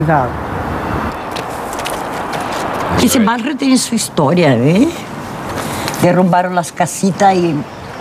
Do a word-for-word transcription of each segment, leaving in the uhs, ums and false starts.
Ese barrio tiene su historia, ¿eh? Derrumbaron las casitas y...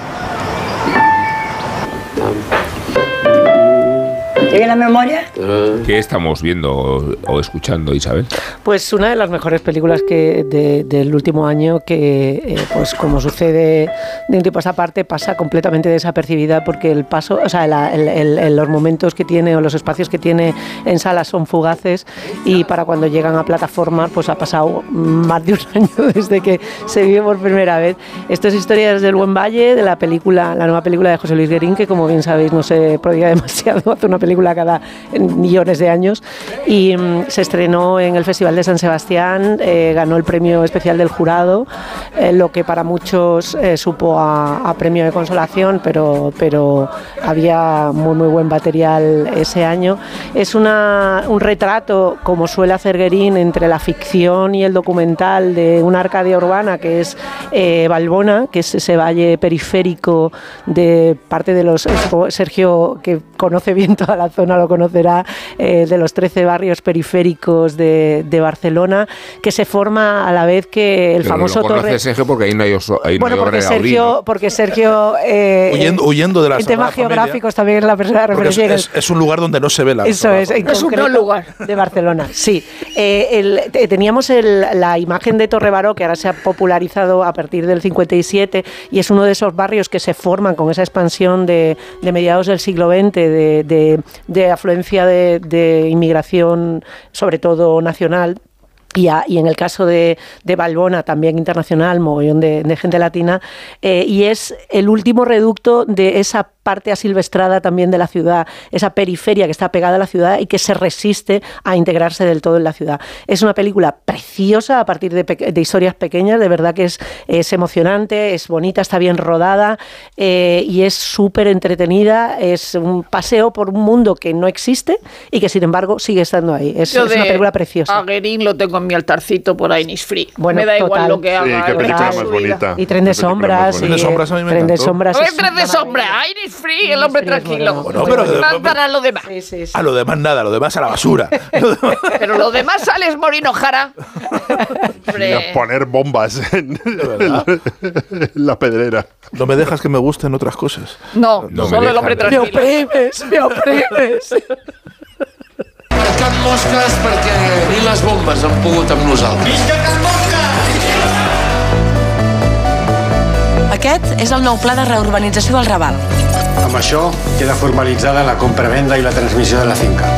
¿Te viene la memoria? ¿Qué estamos viendo o, o escuchando, Isabel? Pues una de las mejores películas que de, del último año que, eh, pues como sucede de un tiempo a esta parte, pasa completamente desapercibida porque el paso, o sea, la, el, el, el, los momentos que tiene o los espacios que tiene en salas son fugaces y para cuando llegan a plataformas pues ha pasado más de un año desde que se vio por primera vez. Esto es Historias del Buen Valle, de la película, la nueva película de José Luis Guerín, que como bien sabéis no se prodiga demasiado, hace una película cada millones de años y um, se estrenó en el Festival de San Sebastián, eh, ganó el premio especial del jurado, eh, lo que para muchos eh, supo a, a premio de consolación, pero, pero había muy muy buen material ese año. Es una, un retrato, como suele hacer Guerín, entre la ficción y el documental de una Arcadia urbana que es eh, Valbona, que es ese valle periférico de parte de los... Sergio, que conoce bien toda la zona, lo conocerá, eh, de los trece barrios periféricos de, de Barcelona, que se forma a la vez que el Pero famoso no lo conoce Torre... Sergio porque ahí no hay, oso, ahí bueno, no hay porque, obra Sergio, Gaudí, ¿no? porque Sergio... Eh, huyendo, huyendo de la en temas Familia, geográficos también es la persona referencia. Es, es, es un lugar donde no se ve la Eso es, en es un no lugar de Barcelona, sí. Eh, el, teníamos el, la imagen de Torre Baró, que ahora se ha popularizado a partir del cincuenta y siete, y es uno de esos barrios que se forman con esa expansión de, de mediados del siglo veinte, de, de, de afluencia de, de inmigración, sobre todo nacional. Y, a, y en el caso de, de Valbona, también internacional, mogollón de, de gente latina, eh, y es el último reducto de esa parte asilvestrada también de la ciudad, esa periferia que está pegada a la ciudad y que se resiste a integrarse del todo en la ciudad. Es una película preciosa a partir de, de historias pequeñas, de verdad que es, es emocionante, es bonita, está bien rodada eh, y es súper entretenida, es un paseo por un mundo que no existe y que sin embargo sigue estando ahí. Es, es una película preciosa. A Guerín lo tengo en mi altarcito por ahí, Innisfree. Bueno, me da total. igual lo que haga. Sí, qué película más bonita. Y Tren de Sombras. Tren de Sombras a mí me Tren de encantó. Sombras. Oye, Tren de Sombras, Innisfree, el hombre tranquilo. Bueno, pero, pero, para lo demás. Sí, sí, sí. A lo demás nada, lo demás a la basura. Pero lo demás sales Morino Jara. A poner bombas en, en la pedrera. No me dejas que me gusten otras cosas. No, No solo me el hombre dejan. Me tranquilo. oprimes, me oprimes. Can Mosques perquè ni les bombes han pogut amb nosaltres. Visca Can Mosques! Aquest és el nou pla de reurbanització del Raval. Amb això queda formalitzada la compra-venda i la transmissió de la finca.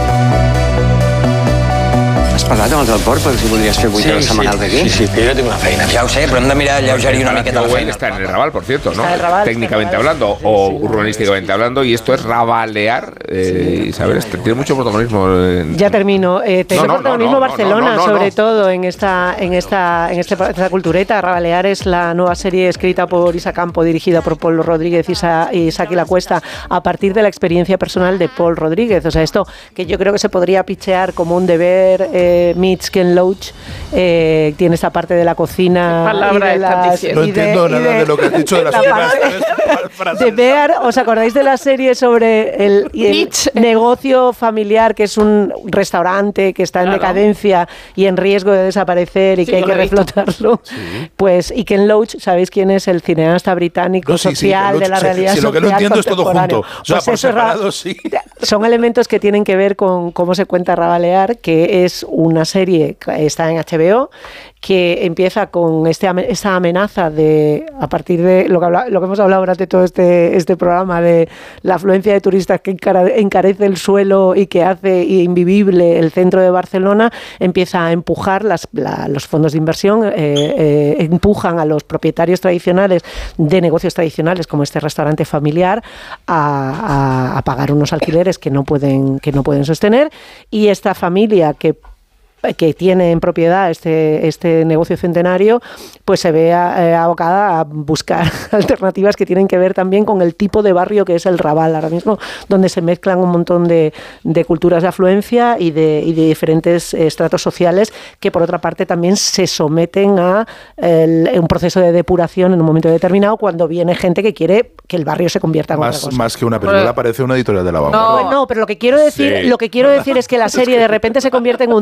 Has parlat amb els del port per si voldries fer vuit hores setmanals d'aquí? Sí, sí, que jo tinc una feina. Ja ho sé, però hem de mirar alleugerir una miqueta la feina. Está en el Raval, por cierto, ¿no? Está en el Raval, Técnicamente está en el Raval, hablando sí, o sí, sí, urbanísticamente sí. hablando, y esto es rabalear. Eh, Sí. Isabel, este tiene mucho protagonismo. En... Ya termino. Eh, tiene No, no, protagonismo no, no, Barcelona, no, no, no, sobre no. todo en esta, en esta, en este, esta cultureta. Rabalear es la nueva serie escrita por Isa Campo, dirigida por Paul Rodríguez y Sa- y Saki La Cuesta, a partir de la experiencia personal de Paul Rodríguez. O sea, esto que yo creo que se podría pichear como un deber eh, meets Ken Loach. Eh, tiene esta parte de la cocina. ¿Qué palabra y de estás las- diciendo? No y de- entiendo y nada de lo que has dicho de las la últimas parte- tres frases. de Bear. ¿Os acordáis de la serie sobre el, y el Nietzsche. negocio familiar, que es un restaurante que está en Claro. decadencia y en riesgo de desaparecer y Sí, que hay yo que lo he visto. reflotarlo? Pues, y Ken Loach, ¿sabéis quién es? El cineasta británico No, sí, sí, social que lo- de la sí, realidad sí, lo que no social entiendo es todo contemporánea. junto. O sea, Pues por eso es ra- separado, sí. Son elementos que tienen que ver con cómo se cuenta Rabalear, que es una serie que está en H B O, que empieza con este, ame- esta amenaza de, a partir de lo que, habla- lo que hemos hablado durante todo este, este programa, de la afluencia de turistas que encara- encarece el suelo y que hace invivible el centro de Barcelona, empieza a empujar las, la- los fondos de inversión, eh, eh, empujan a los propietarios tradicionales de negocios tradicionales, como este restaurante familiar, a, a- a pagar unos alquileres que no pueden, que no pueden sostener, y esta familia que que tiene en propiedad este, este negocio centenario, pues se ve eh, abocada a buscar alternativas que tienen que ver también con el tipo de barrio que es el Raval ahora mismo, donde se mezclan un montón de, de culturas de afluencia y de, y de diferentes estratos sociales que por otra parte también se someten a el, un proceso de depuración en un momento determinado cuando viene gente que quiere que el barrio se convierta en Más, otra cosa. más que una película, parece una editorial de la vanguardia. No, no, pero lo que quiero decir, Sí. lo que quiero decir es que la serie de repente se convierte en un